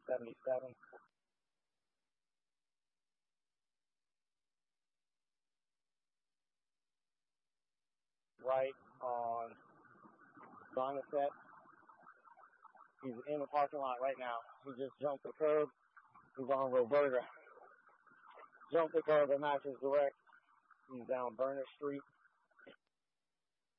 77. Right on Somerset. He's in the parking lot right now. He just jumped the curb. He's on Roberta. Jumped the curb at Mattress Direct. He's down Burner Street.